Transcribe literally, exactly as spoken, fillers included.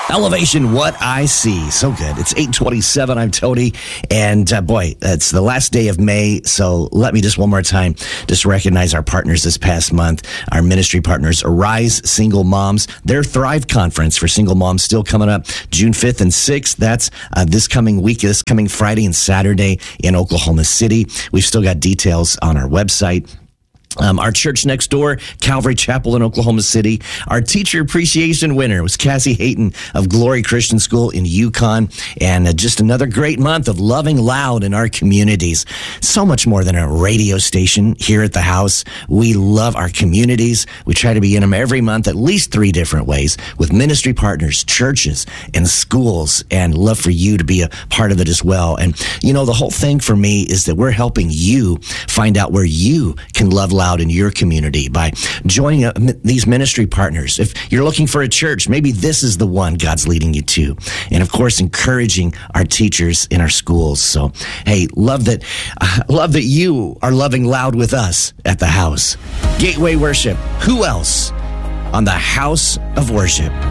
Elevation, What I See. So good. It's eight twenty-seven. I'm Tony. And uh, boy, it's the last day of May. So let me just one more time just recognize our partners this past month. Our ministry partners, Arise Single Moms. Their Thrive Conference for single moms still coming up June fifth and sixth. That's uh, this coming week, this coming Friday and Saturday in Oklahoma City. We've still got details on our website. Um, our church next door, Calvary Chapel in Oklahoma City. Our teacher appreciation winner was Cassie Hayton of Glory Christian School in Yukon. And uh, just another great month of loving loud in our communities. So much more than a radio station here at the house. We love our communities. We try to be in them every month, at least three different ways, with ministry partners, churches, and schools. And love for you to be a part of it as well. And, you know, the whole thing for me is that we're helping you find out where you can love loud in your community by joining uh, these ministry partners. If you're looking for a church, maybe this is the one God's leading you to. And of course, encouraging our teachers in our schools. So, hey, love that, uh, love that you are loving loud with us at the house. Gateway Worship. Who else on the House of Worship?